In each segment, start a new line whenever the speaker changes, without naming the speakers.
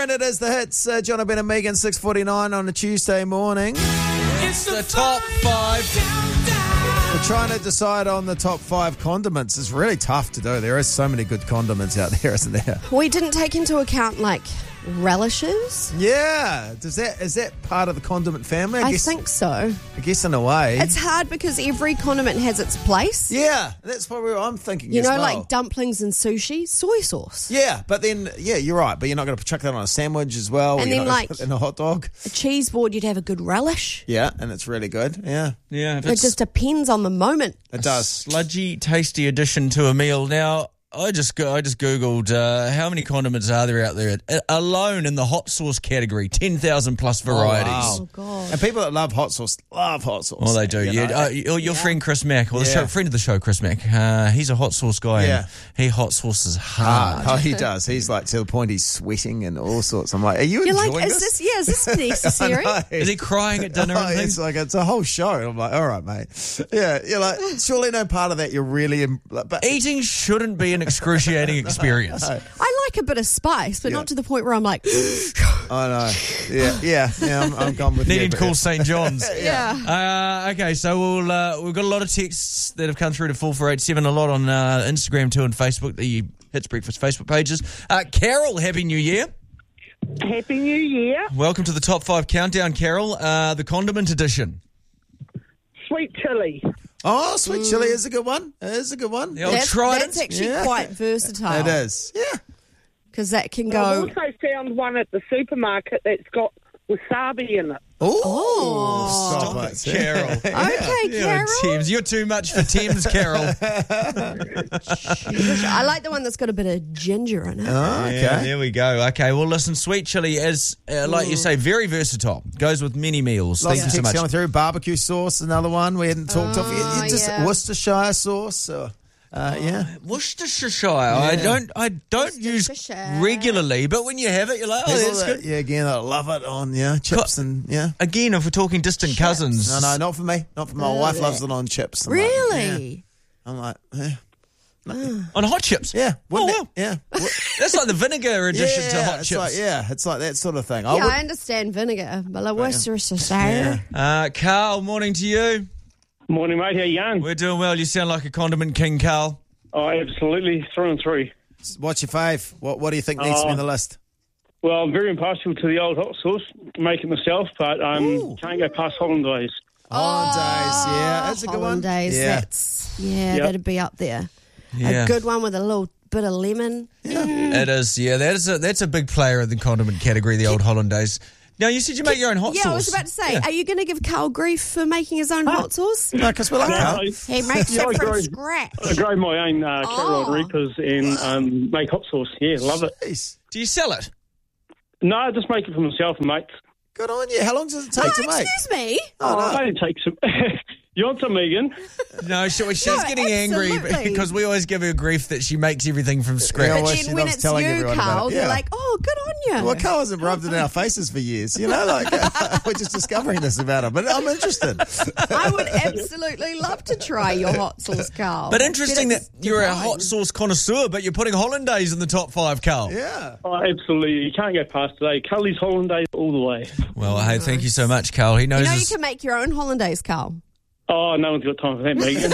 And it is the hits, John Ben and Megan, 6:49 on a Tuesday morning.
It's the top 5.
We're trying to decide on the top 5 condiments. It's really tough to do. There is so many good condiments out there, isn't there?
We didn't take into account, relishes.
Yeah. Is that part of the condiment family?
I think so.
I guess in a way.
It's hard because every condiment has its place.
Yeah, that's probably what I'm thinking
You
as
know,
well.
like dumplings and sushi, soy sauce.
Yeah, but then, you're right. But you're not going to chuck that on a sandwich as well.
And
you're
then,
not gonna put it in a hot dog.
A cheese board, you'd have a good relish.
Yeah, and it's really good. Yeah.
Yeah, if
It just depends on the moment.
It does.
sludgy, tasty addition to a meal. Now, I just Googled how many condiments are there out there alone in the hot sauce category. 10,000 plus varieties.
Oh,
God.
And people that love hot sauce love hot sauce.
Well, they do.
you know?
Your friend Chris Mack, or the
Yeah.
friend of the show, Chris Mack. He's a hot sauce guy.
Yeah.
And he hot sauces hard.
Oh, he does. He's like to the point he's sweating and all sorts. I'm like, are you
You're
enjoying
like, is this necessary?
I know.
Is he crying at dinner and
It's
things?
like, it's a whole show. And I'm like, all right, mate. Yeah, you're like, surely no part of that you're really... But
Eating shouldn't be an excruciating experience.
I like a bit of spice, but not to the point where I'm like,
I know. Yeah, I'm gone with
Needing
you.
to call St. John's.
yeah.
Okay, so we've got a lot of texts that have come through to 4487, a lot on Instagram too and Facebook, the Hits Breakfast Facebook pages. Carol, Happy New Year.
Happy New Year.
Welcome to the Top 5 Countdown, Carol, the condiment edition.
Sweet chili.
Oh, sweet chili is a good one. It is a good one.
The old
That's
Trident.
actually quite versatile.
It is. Yeah.
Because that can
I've
go...
also found one at the supermarket that's got wasabi in it.
Oh, stop it,
Carol.
Okay, Carol.
Thames. You're too much for Thames, Carol.
I like the one that's got a bit of ginger in it.
Oh, okay.
Yeah, there we go. Okay, well, listen, sweet chili is, like you say, very versatile. Goes with many meals.
Lots
Thank
of
you so
texts
much.
coming through. Barbecue sauce, another one we hadn't talked of yet. Just
yeah.
Worcestershire sauce. Or, yeah.
Worcestershire. I don't use
Worcestershire.
regularly, but when you have it, you're like, oh,
People
that's
that-
good.
Yeah, again, I love it on chips and
Again, if we're talking distant cousins.
No, not for me. Not for my wife. Loves it on chips. I'm like,
Really?
yeah. I'm like,
On hot chips.
yeah.
Oh,
Wouldn't
wow.
it? Yeah.
That's like the vinegar addition to hot
it's
chips.
like, it's like that sort of thing.
Yeah, I understand vinegar, but like Worcestershire.
Carl, morning to you.
Morning, mate. How you going?
We're doing well. You sound like a condiment king, Carl.
Oh, absolutely, through and through.
What's your fave? What do you think needs to be on the list?
Well, I'm very impartial to the old hot sauce. Make it myself, but can't go past Hollandaise.
Hollandaise, yeah. That's a good one.
Hollandaise,
Yeah.
that'd be up there.
Yeah.
A good one with a little bit of lemon.
It is, yeah. That's a big player in the condiment category, the old Hollandaise. Now, you said you make your own hot sauce.
Yeah, I was about to say, are you going to give Carl grief for making his own hot sauce?
No, because we like Carl.
He makes
Yeah,
it
I
from
grow-
scratch.
I grow my own carrot reapers and make hot sauce. Yeah, love it.
Jeez.
Do you sell it?
No, I just make it for myself and mates.
Good on you. How long does it take to make?
Excuse me?
I only take some. You want some, Megan?
No, she's
No,
getting angry
absolutely.
because we always give her grief that she makes everything from
Yeah,
scratch.
well,
But
she
then when
loves
it's
telling
you,
everyone about
Carl,
it.
they're
Yeah.
like, oh, good on you.
Well, Carl hasn't rubbed it in our faces for years, like we're just discovering this about him. But I'm interested.
I would absolutely love to try your hot sauce, Carl.
But interesting
Get
that
it
you're a
divine.
hot sauce connoisseur, but you're putting Hollandaise in the top 5, Carl.
Yeah.
Oh, absolutely. You can't go past today. Cully's Hollandaise all the way.
Well, hey, thank you so much, Carl. He knows
You know you
his...
can make your own hollandaise, Carl.
Oh, no one's got time for that, Megan.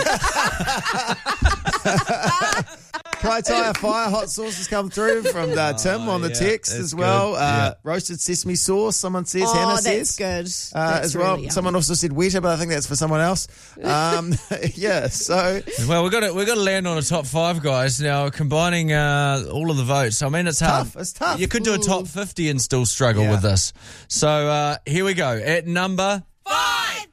Kaitaia Fire hot sauce has come through from Tim on the
yeah,
text
that's
as well.
good. Yeah.
Roasted sesame sauce, someone says.
Oh,
Hannah
that's
says.
good. That's
As well.
really yummy.
Someone also said Weta, but I think that's for someone else. Yeah, so
Well, we've got to land on a top 5, guys. Now, combining all of the votes, I mean, it's hard.
Tough, it's tough.
You could do a top 50 and still struggle
Yeah.
with this. So here we go. At number 5.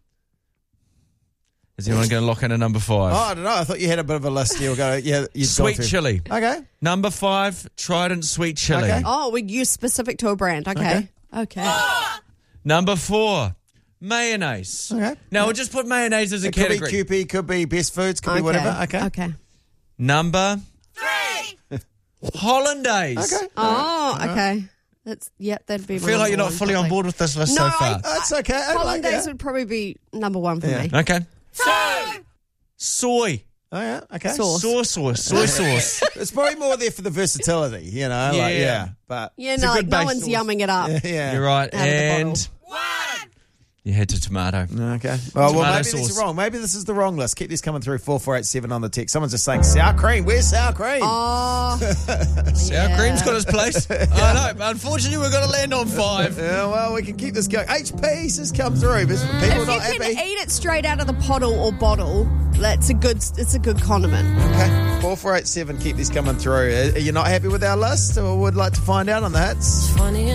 Is anyone going to lock in a number 5?
Oh, I don't know. I thought you had a bit of a list. You were going, you'd gone
Sweet
through.
chili.
Okay.
Number 5, Trident sweet chili.
Okay.
Oh, we use specific to a brand. Okay.
Number 4, mayonnaise.
Okay.
Now, we'll just put mayonnaise as a
It could be
category.
QP, could be Best Foods, could be whatever. Okay.
Number 3, Hollandaise.
Okay.
Oh, okay. That'd be.
I feel like you're not fully on board with this list so far.
That's okay.
Hollandaise would probably be number 1 for me.
Okay. 2, soy.
Oh, yeah, okay.
Sauce.
Soy sauce.
It's probably more there for the versatility, you know?
Yeah.
Like, yeah. But,
Yeah,
It's a
no,
good
no
base
one's
sauce.
yumming it up.
yeah.
You're right.
Out of the
And
bottle.
you head to tomato.
Okay. Well,
Tomato
maybe these
sauce.
are wrong. Maybe this is the wrong list. Keep these coming through 4487 on the text. Someone's just saying sour cream. Where's sour cream?
Oh,
Sour cream's got its place. I know. But unfortunately, we've got to land on 5.
Yeah, well, we can keep this going. HP has come through. But people are
if
not
you can
happy.
eat it straight out of the pottle or bottle, it's a good condiment.
Okay. 4487. Keep these coming through. Are you not happy with our list or would like to find out on the hits?